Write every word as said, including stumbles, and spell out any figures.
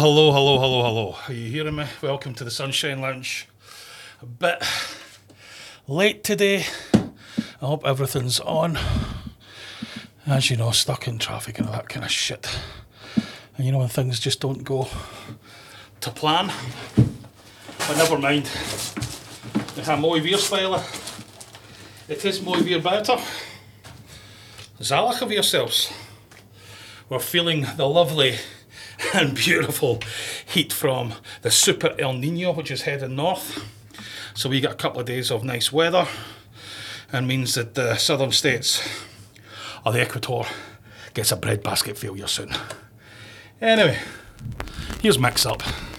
Hello, hello, hello, hello. Are you hearing me? Welcome to the Sunshine Lounge. A bit late today. I hope everything's on. As you know, stuck in traffic and all that kind of shit. And you know when things just don't go to plan. But never mind. We have mooi weer spelen. Het is mooi weer buiten. Zalig of yourselves. We're feeling the lovely and beautiful heat from the super El Nino, which is heading north. So we got a couple of days of nice weather, and means that the southern states or the Equator gets a breadbasket failure soon. Anyway, here's Mix Up.